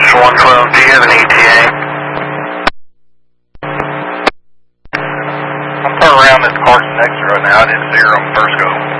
This is 112, do you have an ETA? I'm turning around this Carson Extra right now. I didn't see her on first go.